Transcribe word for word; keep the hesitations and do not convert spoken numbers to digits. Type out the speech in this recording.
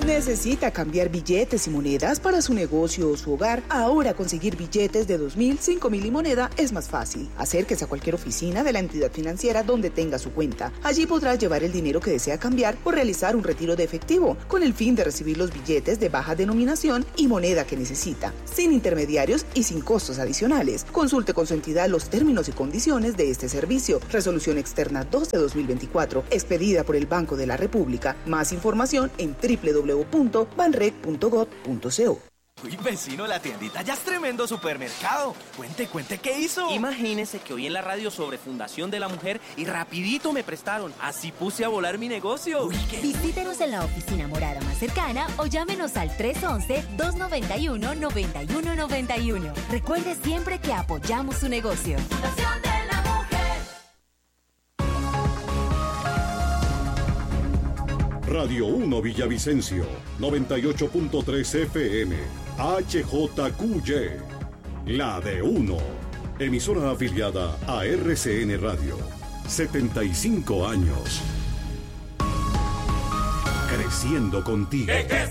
¿Necesita cambiar billetes y monedas para su negocio o su hogar? Ahora conseguir billetes de dos mil, cinco mil y moneda es más fácil. Acérquese a cualquier oficina de la entidad financiera donde tenga su cuenta. Allí podrá llevar el dinero que desea cambiar o realizar un retiro de efectivo con el fin de recibir los billetes de baja denominación y moneda que necesita, sin intermediarios y sin costos adicionales. Consulte con su entidad los términos y condiciones de este servicio. Resolución externa dos de dos mil veinticuatro, expedida por el Banco de la República. Más información en doble u doble u doble u punto banrec punto gov punto co. Uy, vecino, la tiendita ya es tremendo supermercado. Cuente, cuente, ¿qué hizo? Imagínese que oí en la radio sobre Fundación de la Mujer y rapidito me prestaron. Así puse a volar mi negocio. Uy, ¿qué? Visítenos en la oficina morada más cercana o llámenos al tres once, dos noventa y uno, noventa y uno noventa y uno. Recuerde siempre que apoyamos su negocio. Fundación de la Mujer. Radio uno Villavicencio, noventa y ocho punto tres F M, H J Q Y, la de uno, emisora afiliada a R C N Radio, setenta y cinco años, creciendo contigo. ¿Qué, qué